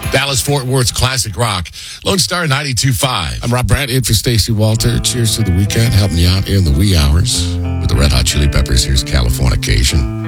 Dallas-Fort Worth's classic rock. Lone Star 92.5. I'm Rob Brandt, in for Stacey Walter. Cheers to the weekend, helping you out in the wee hours. With the Red Hot Chili Peppers, here's Californication.